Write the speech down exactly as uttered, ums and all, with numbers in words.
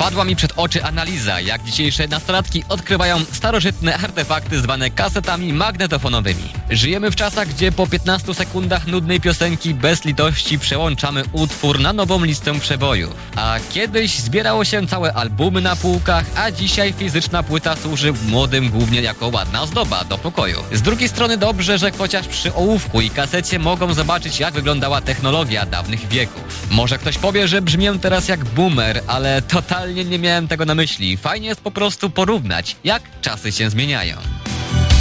Wpadła mi przed oczy analiza, jak dzisiejsze nastolatki odkrywają starożytne artefakty zwane kasetami magnetofonowymi. Żyjemy w czasach, gdzie po piętnastu sekundach nudnej piosenki bez litości przełączamy utwór na nową listę przebojów. A kiedyś zbierało się całe albumy na półkach, a dzisiaj fizyczna płyta służy młodym głównie jako ładna ozdoba do pokoju. Z drugiej strony dobrze, że chociaż przy ołówku i kasecie mogą zobaczyć, jak wyglądała technologia dawnych wieków. Może ktoś powie, że brzmię teraz jak boomer, ale totalnie nie miałem tego na myśli. Fajnie jest po prostu porównać, jak czasy się zmieniają.